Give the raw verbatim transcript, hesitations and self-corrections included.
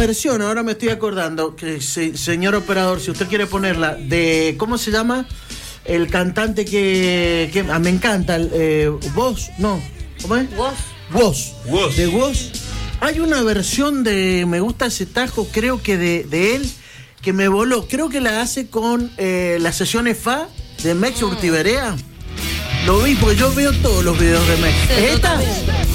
versión, ahora me estoy acordando, que se, señor operador, si usted quiere ponerla, de, ¿cómo se llama? El cantante que, que ah, me encanta, el, eh, Woz, no, ¿cómo es? Woz. Woz. Woz. De Woz. Hay una versión de Me gusta ese tajo, creo que de, de él, que me voló. Creo que la hace con eh, las sesiones Fa de Mex Urtiberea. Lo vi, porque yo veo todos los videos de Mex. Sí, ¿Es esta? también.